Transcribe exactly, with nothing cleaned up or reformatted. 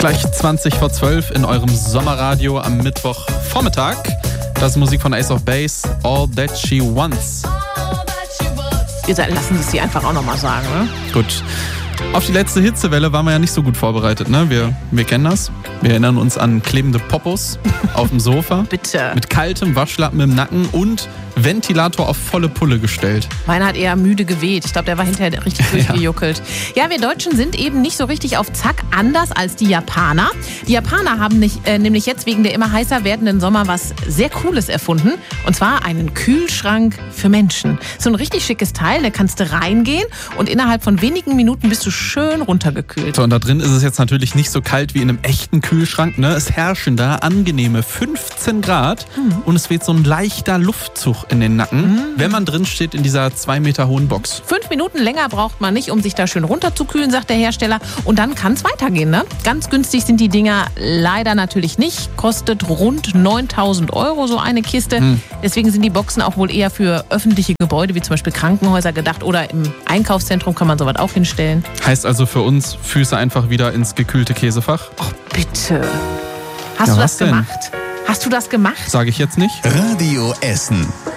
Gleich zwanzig vor zwölf in eurem Sommerradio am Mittwochvormittag. Das ist Musik von Ace of Base, All That She Wants. Wir lassen es sie einfach auch nochmal sagen, ne? Gut. Auf die letzte Hitzewelle waren wir ja nicht so gut vorbereitet, ne? Wir, wir kennen das. Wir erinnern uns an klebende Popos auf dem Sofa. Bitte. Mit kaltem Waschlappen im Nacken und Ventilator auf volle Pulle gestellt. Meiner hat eher müde geweht. Ich glaube, der war hinterher richtig durchgejuckelt. Ja. ja, wir Deutschen sind eben nicht so richtig auf Zack, anders als die Japaner. Die Japaner haben nicht, äh, nämlich jetzt wegen der immer heißer werdenden Sommer was sehr Cooles erfunden. Und zwar einen Kühlschrank für Menschen. So ein richtig schickes Teil, da kannst du reingehen und innerhalb von wenigen Minuten bist du schön runtergekühlt. So, und da drin ist es jetzt natürlich nicht so kalt wie in einem echten Kühlschrank, ne? Es herrschen da angenehme fünfzehn Grad mhm. und es weht so ein leichter Luftzug in den Nacken, mhm. wenn man drin steht in dieser zwei Meter hohen Box. Fünf Minuten länger braucht man nicht, um sich da schön runterzukühlen, sagt der Hersteller. Und dann kann es weitergehen, ne? Ganz günstig sind die Dinger leider natürlich nicht. Kostet rund neuntausend Euro so eine Kiste. Mhm. Deswegen sind die Boxen auch wohl eher für öffentliche Gebäude, wie zum Beispiel Krankenhäuser gedacht. Oder im Einkaufszentrum kann man sowas auch hinstellen. Heißt also für uns, Füße einfach wieder ins gekühlte Käsefach? Oh, bitte. Hast ja, du das denn? gemacht? Hast du das gemacht? Sage ich jetzt nicht. Radio Essen.